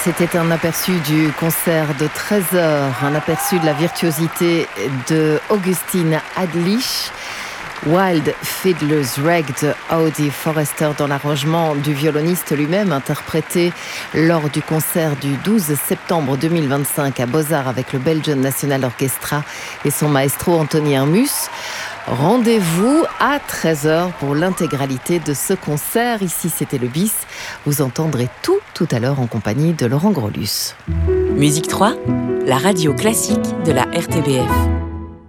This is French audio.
C'était un aperçu du concert de 13h, un aperçu de la virtuosité de Augustin Adlich. Wild Fiddler's Rag de Audie Forrester dans l'arrangement du violoniste lui-même, interprété lors du concert du 12 septembre 2025 à Beaux-Arts avec le Belgian National Orchestra et son maestro Anthony Hermus. Rendez-vous à 13h pour l'intégralité de ce concert. Ici, c'était le BIS. Vous entendrez tout à l'heure en compagnie de Laurent Grolus. Musique 3, la radio classique de la RTBF.